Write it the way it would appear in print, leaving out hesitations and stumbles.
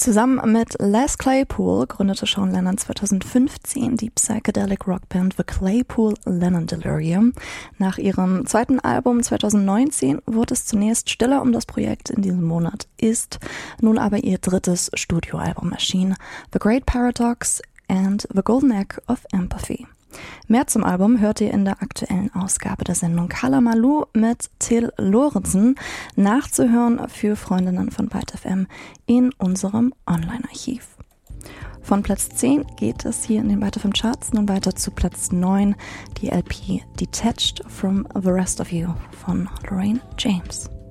Zusammen mit Les Claypool gründete Sean Lennon 2015 die Psychedelic Rockband The Claypool Lennon Delirium. Nach ihrem zweiten Album 2019 wurde es zunächst stiller um das Projekt in diesem Monat, ist nun aber ihr drittes Studioalbum erschienen, The Great Paradox and The Golden Egg of Empathy. Mehr zum Album hört ihr in der aktuellen Ausgabe der Sendung Kala Malu mit Till Lorenzen, nachzuhören für Freundinnen von Byte FM in unserem Online-Archiv. Von Platz 10 geht es hier in den Byte FM Charts nun weiter zu Platz 9, die LP Detached from the Rest of You von Lorraine James.